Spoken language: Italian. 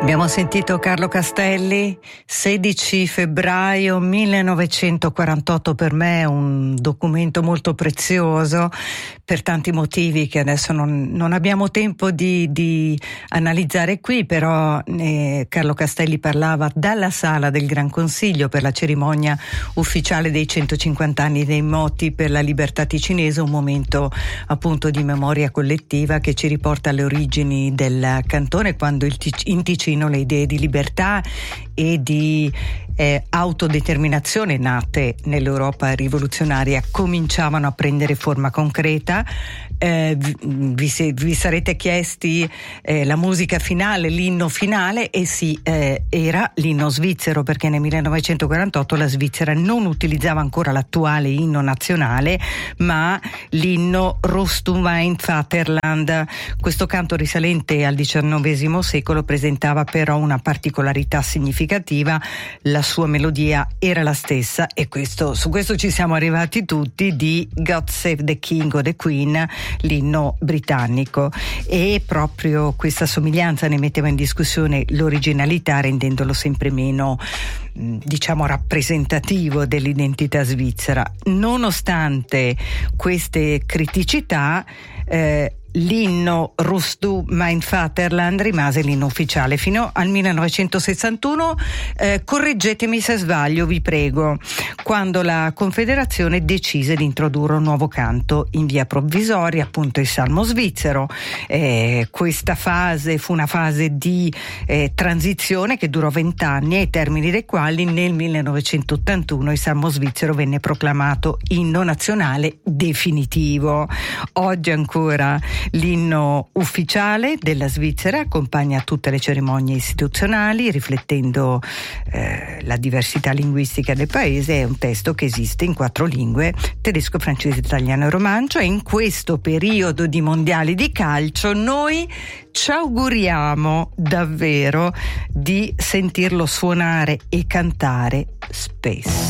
Abbiamo sentito Carlo Castelli, 16 febbraio 1948, per me è un documento molto prezioso per tanti motivi che adesso non abbiamo tempo di analizzare qui, però Carlo Castelli parlava dalla sala del Gran Consiglio per la cerimonia ufficiale dei 150 anni dei Moti per la libertà ticinese, un momento appunto di memoria collettiva che ci riporta alle origini del cantone, quando in Ticino le idee di libertà e di autodeterminazione nate nell'Europa rivoluzionaria cominciavano a prendere forma concreta. Vi sarete chiesti la musica finale, l'inno finale, e sì, era l'inno svizzero, perché nel 1948 la Svizzera non utilizzava ancora l'attuale inno nazionale, ma l'inno Rufst du mein Vaterland. Questo canto risalente al XIX secolo presentava però una particolarità significativa: la sua melodia era la stessa, e su questo ci siamo arrivati tutti, di God Save the King o the Queen, l'inno britannico, e proprio questa somiglianza ne metteva in discussione l'originalità, rendendolo sempre meno rappresentativo dell'identità svizzera. Nonostante queste criticità, l'inno Rufst du mein Vaterland rimase l'inno ufficiale fino al 1961, correggetemi se sbaglio, vi prego, quando la Confederazione decise di introdurre un nuovo canto in via provvisoria, appunto il Salmo svizzero. Questa fase fu una fase di transizione che durò 20 anni, ai termini dei quali nel 1981 il Salmo svizzero venne proclamato inno nazionale definitivo. Oggi ancora l'inno ufficiale della Svizzera accompagna tutte le cerimonie istituzionali, riflettendo la diversità linguistica del paese. È un testo che esiste in 4 lingue: tedesco, francese, italiano e romancio, e in questo periodo di mondiali di calcio noi ci auguriamo davvero di sentirlo suonare e cantare spesso.